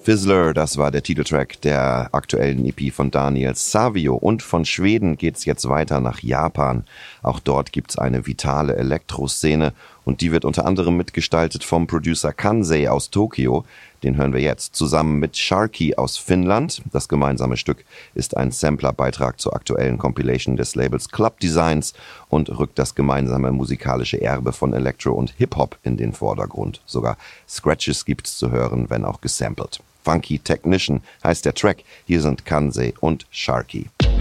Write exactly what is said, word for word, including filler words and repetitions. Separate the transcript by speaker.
Speaker 1: Fizzler, das war der Titeltrack der aktuellen E P von Daniel Savio. Und von Schweden geht's jetzt weiter nach Japan. Auch dort gibt's eine vitale Elektroszene und die wird unter anderem mitgestaltet vom Producer Kansei aus Tokio. Den hören wir jetzt zusammen mit Sharky aus Finnland. Das gemeinsame Stück ist ein Samplerbeitrag zur aktuellen Compilation des Labels Club Designs und rückt das gemeinsame musikalische Erbe von Electro und Hip-Hop in den Vordergrund. Sogar Scratches gibt's zu hören, wenn auch gesampelt. Funky Technician heißt der Track. Hier sind Kansei und Sharky.